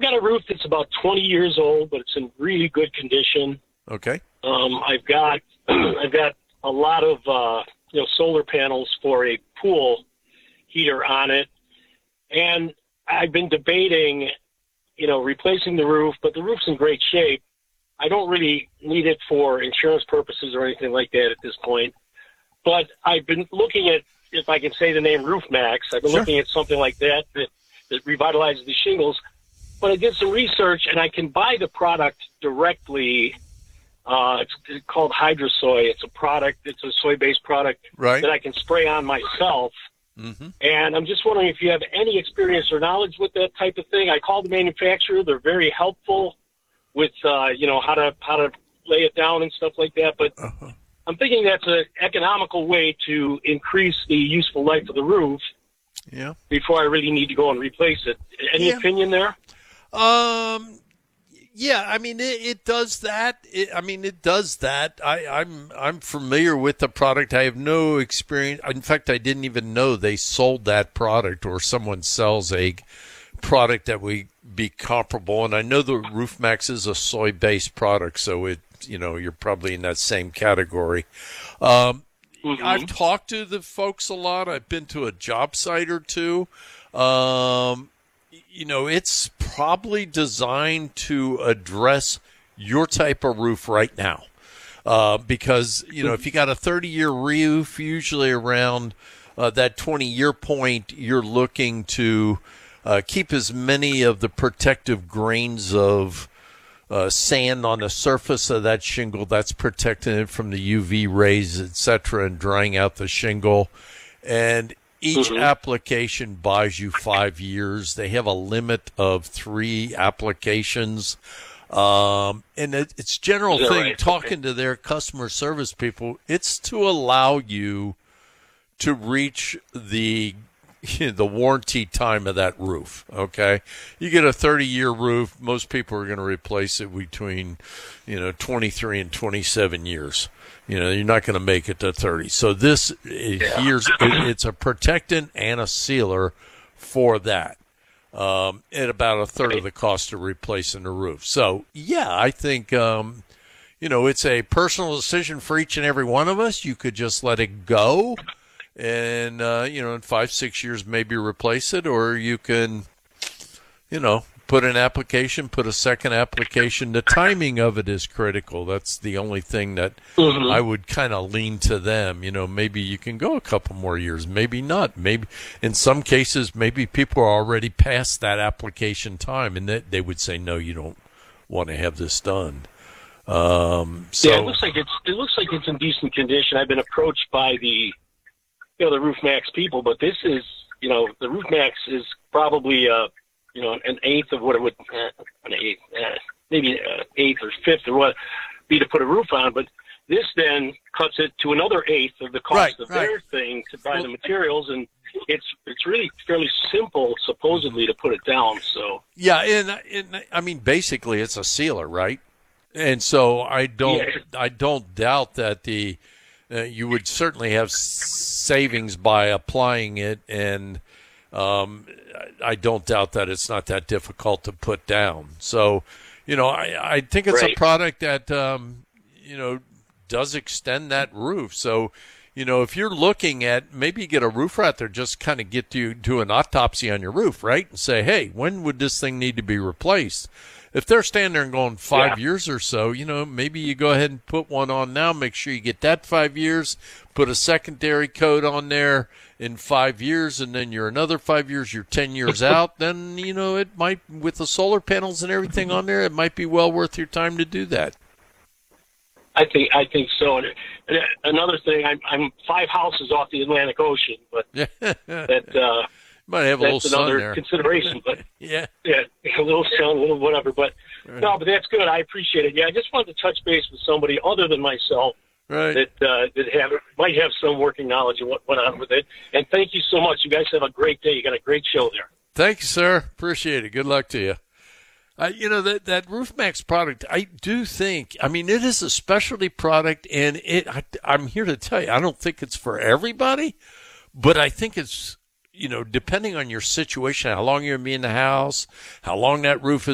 got a roof that's about 20 years old, but it's in really good condition. Okay. I've got a lot of solar panels for a pool heater on it, and I've been debating, replacing the roof, but the roof's in great shape. I don't really need it for insurance purposes or anything like that at this point. But I've been looking at, if I can say the name Roof Max, I've been looking at something like that revitalizes the shingles. But I did some research, and I can buy the product directly. It's called Hydrosoy. It's a soy-based product that I can spray on myself. Mm-hmm. And I'm just wondering if you have any experience or knowledge with that type of thing. I called the manufacturer. They're very helpful with, how to lay it down and stuff like that. But I'm thinking that's an economical way to increase the useful life of the roof before I really need to go and replace it. Any opinion there? Yeah, I mean, it does that. It does that. I'm familiar with the product. I have no experience. In fact, I didn't even know they sold that product or someone sells a product that would be comparable. And I know the Roof Max is a soy-based product, so you're probably in that same category. I've talked to the folks a lot. I've been to a job site or two. It's probably designed to address your type of roof right now. Because, if you got a 30-year roof, usually around that 20-year point, you're looking to keep as many of the protective grains of sand on the surface of that shingle that's protecting it from the UV rays, et cetera, and drying out the shingle. And each application buys you 5 years. They have a limit of 3 applications. And it's general thing, right? Talking to their customer service people, it's to allow you to reach the warranty time of that roof. Okay. You get a 30-year roof. Most people are going to replace it between, 23 and 27 years. You're not going to make it to 30. So it's a protectant and a sealer for that. At about a third of the cost of replacing the roof. So I think, it's a personal decision for each and every one of us. You could just let it go. And, in 5-6 years, maybe replace it, or you can, put a second application. The timing of it is critical. That's the only thing that I would kind of lean to them. Maybe you can go a couple more years, maybe not. Maybe in some cases, maybe people are already past that application time and they would say, no, you don't want to have this done. It looks like it's in decent condition. I've been approached by the Roof Max people, but this is, the Roof Max is probably, an eighth of what it would, maybe an eighth or fifth or what be to put a roof on. But this then cuts it to another eighth of the cost of their thing to buy the materials, and it's really fairly simple, supposedly, to put it down. So and I mean, basically, it's a sealer, right? And so I don't doubt that you would certainly have savings by applying it, and I don't doubt that it's not that difficult to put down. So, I think it's a product that, does extend that roof. So, if you're looking at, maybe you get a roofer out there, just kind of get you do an autopsy on your roof, right? And say, hey, when would this thing need to be replaced? If they're standing there and going 5 years or so, maybe you go ahead and put one on now, make sure you get that 5 years, put a secondary coat on there in 5 years, and then you're another 5 years, you're 10 years out, then, it might, with the solar panels and everything on there, it might be well worth your time to do that. I think so. And another thing, I'm 5 houses off the Atlantic Ocean, but that might have a little sun another there. Consideration, but yeah, a little sun, a little whatever. But no, but that's good. I appreciate it. Yeah, I just wanted to touch base with somebody other than myself that might have some working knowledge of what went on with it. And thank you so much. You guys have a great day. You got a great show there. Thank you, sir. Appreciate it. Good luck to you. That Roof Max product, I do think, it is a specialty product, and I'm here to tell you, I don't think it's for everybody, but I think it's, depending on your situation, how long you're going to be in the house, how long that roof is